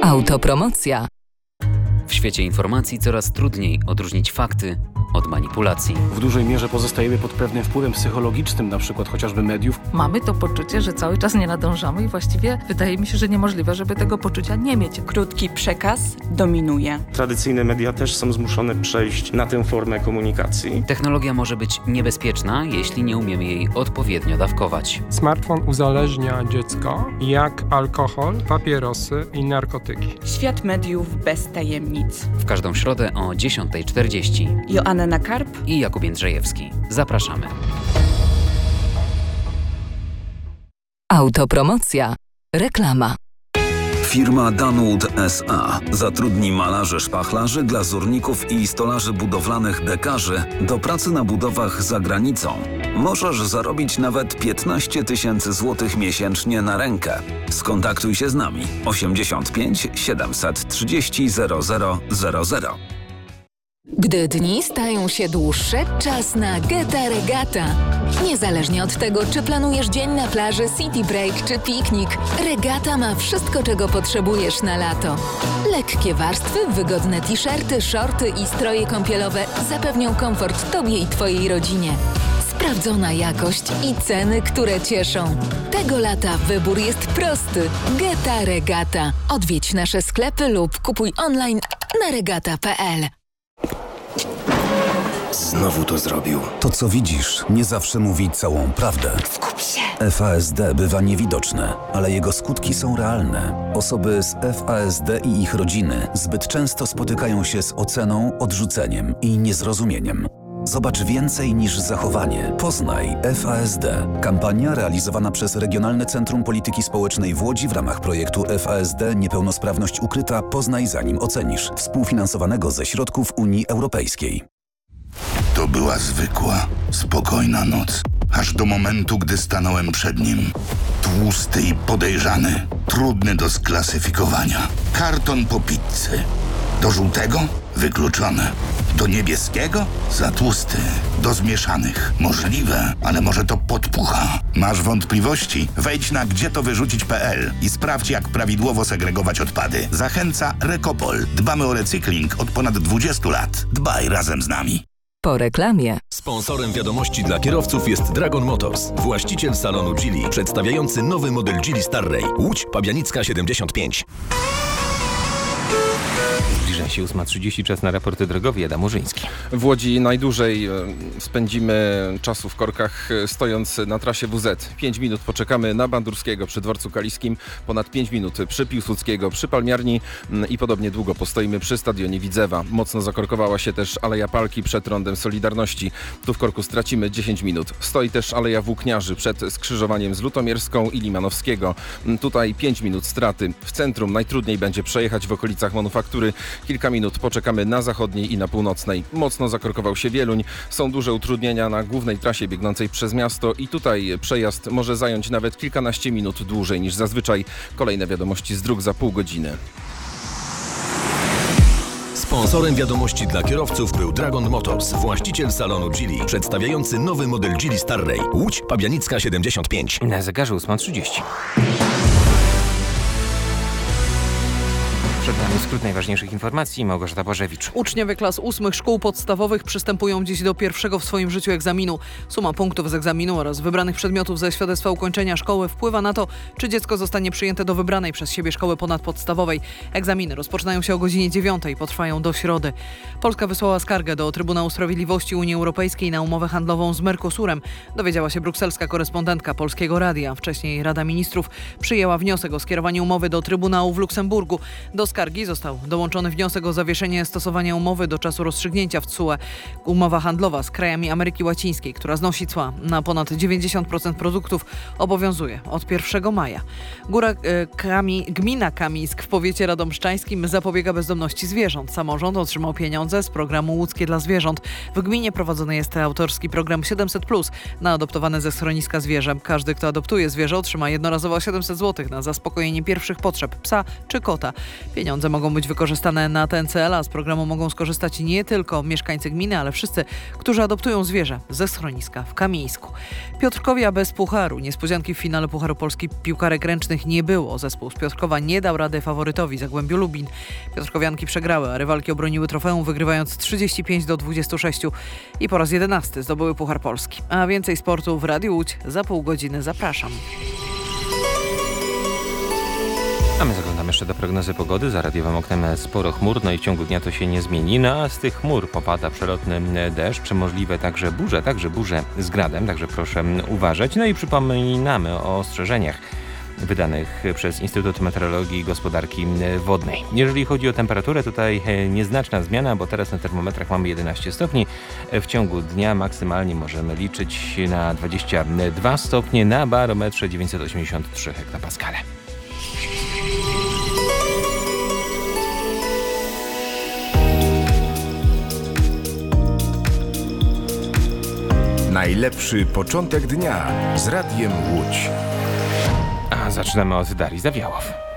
Autopromocja. W świecie informacji coraz trudniej odróżnić fakty od manipulacji. W dużej mierze pozostajemy pod pewnym wpływem psychologicznym, na przykład chociażby mediów. Mamy to poczucie, że cały czas nie nadążamy i właściwie wydaje mi się, że niemożliwe, żeby tego poczucia nie mieć. Krótki przekaz dominuje. Tradycyjne media też są zmuszone przejść na tę formę komunikacji. Technologia może być niebezpieczna, jeśli nie umiemy jej odpowiednio dawkować. Smartfon uzależnia dziecko jak alkohol, papierosy i narkotyki. Świat mediów bez tajemnic. W każdą środę o 10:40. Joanna Karp i Jakub Jędrzejewski. Zapraszamy. Autopromocja. Reklama. Firma Dunwood S.A. zatrudni malarzy, szpachlarzy, glazurników i stolarzy budowlanych dekarzy do pracy na budowach za granicą. Możesz zarobić nawet 15 000 złotych miesięcznie na rękę. Skontaktuj się z nami 85 730 0000. Gdy dni stają się dłuższe, czas na Geta Regata. Niezależnie od tego, czy planujesz dzień na plaży, city break czy piknik, Regata ma wszystko, czego potrzebujesz na lato. Lekkie warstwy, wygodne t-shirty, shorty i stroje kąpielowe zapewnią komfort Tobie i Twojej rodzinie. Sprawdzona jakość i ceny, które cieszą. Tego lata wybór jest prosty. Geta Regata. Odwiedź nasze sklepy lub kupuj online na regata.pl. Znowu to zrobił. To, co widzisz, nie zawsze mówi całą prawdę. Skup się. FASD bywa niewidoczne, ale jego skutki są realne. Osoby z FASD i ich rodziny zbyt często spotykają się z oceną, odrzuceniem i niezrozumieniem. Zobacz więcej niż zachowanie. Poznaj FASD. Kampania realizowana przez Regionalne Centrum Polityki Społecznej w Łodzi w ramach projektu FASD Niepełnosprawność ukryta. Poznaj zanim ocenisz. Współfinansowanego ze środków Unii Europejskiej. To była zwykła, spokojna noc. Aż do momentu, gdy stanąłem przed nim. Tłusty i podejrzany. Trudny do sklasyfikowania. Karton po pizzy. Do żółtego? Wykluczone. Do niebieskiego? Za tłusty. Do zmieszanych? Możliwe, ale może to podpucha. Masz wątpliwości? Wejdź na gdzietowyrzucić.pl i sprawdź, jak prawidłowo segregować odpady. Zachęca Recopol. Dbamy o recykling od ponad 20 lat. Dbaj razem z nami. Po reklamie. Sponsorem wiadomości dla kierowców jest Dragon Motors, właściciel salonu Geely, przedstawiający nowy model Geely Starray. Łódź Pabianicka 75. Zbliża się 8:30, czas na raporty drogowe. Adam Murzyński. W Łodzi najdłużej spędzimy czasu w korkach stojąc na trasie WZ. 5 minut poczekamy na Bandurskiego przy Dworcu Kaliskim, ponad 5 minut przy Piłsudskiego, przy Palmiarni i podobnie długo postoimy przy Stadionie Widzewa. Mocno zakorkowała się też Aleja Palki przed Rondem Solidarności. Tu w korku stracimy 10 minut. Stoi też Aleja Włókniarzy przed skrzyżowaniem z Lutomierską i Limanowskiego. Tutaj 5 minut straty. W centrum najtrudniej będzie przejechać w okolicach Manufaktury. Kilka minut poczekamy na zachodniej i na północnej. Mocno zakorkował się Wieluń. Są duże utrudnienia na głównej trasie biegnącej przez miasto i tutaj przejazd może zająć nawet kilkanaście minut dłużej niż zazwyczaj. Kolejne wiadomości z dróg za pół godziny. Sponsorem wiadomości dla kierowców był Dragon Motors, właściciel salonu Geely, przedstawiający nowy model Geely Starray. Łódź Pabianicka 75. Na zegarze 8:30. Przed nami skrót najważniejszych informacji. Małgorzata Bożewicz. Uczniowie klas 8 szkół podstawowych przystępują dziś do pierwszego w swoim życiu egzaminu. Suma punktów z egzaminu oraz wybranych przedmiotów ze świadectwa ukończenia szkoły wpływa na to, czy dziecko zostanie przyjęte do wybranej przez siebie szkoły ponadpodstawowej. Egzaminy rozpoczynają się o godzinie 9, potrwają do środy. Polska wysłała skargę do Trybunału Sprawiedliwości Unii Europejskiej na umowę handlową z Mercosurem. Dowiedziała się brukselska korespondentka Polskiego Radia. Wcześniej Rada Ministrów przyjęła wniosek o skierowanie umowy do Trybunału w Luksemburgu. Do skargi został dołączony wniosek o zawieszenie stosowania umowy do czasu rozstrzygnięcia w TSUE. Umowa handlowa z krajami Ameryki Łacińskiej, która znosi cła na ponad 90% produktów, obowiązuje od 1 maja. Gmina Kamińsk w powiecie radomszczańskim zapobiega bezdomności zwierząt. Samorząd otrzymał pieniądze z programu Łódzkie dla Zwierząt. W gminie prowadzony jest autorski program 700+ na adoptowane ze schroniska zwierzę. Każdy, kto adoptuje zwierzę, otrzyma jednorazowo 700 zł na zaspokojenie pierwszych potrzeb psa czy kota. Pieniądze Pieniądze mogą być wykorzystane na ten cel, a z programu mogą skorzystać nie tylko mieszkańcy gminy, ale wszyscy, którzy adoptują zwierzę ze schroniska w Kamieńsku. Piotrkowia bez pucharu. Niespodzianki w finale Pucharu Polski piłkarek ręcznych nie było. Zespół z Piotrkowa nie dał rady faworytowi Zagłębiu Lubin. Piotrkowianki przegrały, a rywalki obroniły trofeum, wygrywając 35-26 i po raz 11 zdobyły Puchar Polski. A więcej sportu w Radiu Łódź za pół godziny. Zapraszam. A my zaglądamy jeszcze do prognozy pogody. Za radiowym oknem sporo chmur, no i w ciągu dnia to się nie zmieni. No a z tych chmur popada przelotny deszcz, możliwe także burze z gradem, także proszę uważać. No i przypominamy o ostrzeżeniach wydanych przez Instytut Meteorologii i Gospodarki Wodnej. Jeżeli chodzi o temperaturę, tutaj nieznaczna zmiana, bo teraz na termometrach mamy 11 stopni. W ciągu dnia maksymalnie możemy liczyć na 22 stopnie, na barometrze 983 hektopaskale. Najlepszy początek dnia z Radiem Łódź. A zaczynamy od Darii Zawiałow.